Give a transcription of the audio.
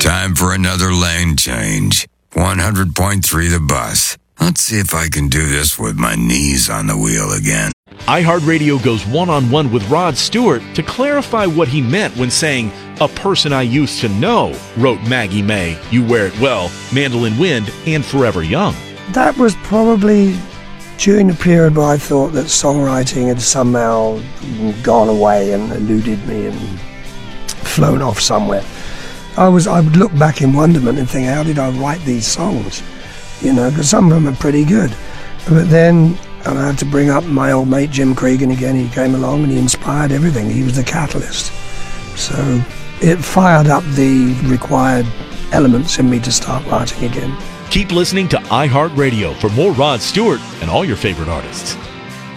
Time for another lane change. 100.3 The Bus. Let's see if I can do this with my knees on the wheel again. iHeartRadio goes one-on-one with Rod Stewart to clarify what he meant when saying, "A person I used to know," wrote Maggie May, "You Wear It Well," Mandolin Wind, and Forever Young. That was probably during the period where I thought that songwriting had somehow gone away and eluded me and flown off somewhere. I would look back in wonderment and think, how did I write these songs? You know, because some of them are pretty good. But then I had to bring up my old mate Jim Cregan again. He came along and he inspired everything. He was the catalyst. So it fired up the required elements in me to start writing again. Keep listening to iHeartRadio for more Rod Stewart and all your favorite artists.